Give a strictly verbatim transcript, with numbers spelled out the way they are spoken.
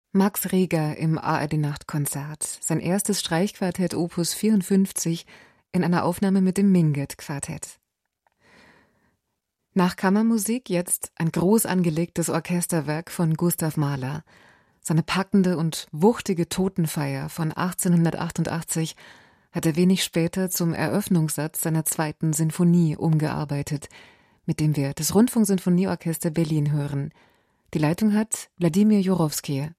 Max Reger im A R D-Nachtkonzert, sein erstes Streichquartett Opus vierundfünfzig in einer Aufnahme mit dem Minget-Quartett. Nach Kammermusik jetzt ein groß angelegtes Orchesterwerk von Gustav Mahler. Seine packende und wuchtige Totenfeier von achtzehnhundertachtundachtzig hat er wenig später zum Eröffnungssatz seiner zweiten Sinfonie umgearbeitet, mit dem wir das Rundfunksinfonieorchester Berlin hören. Die Leitung hat Wladimir Jurowski.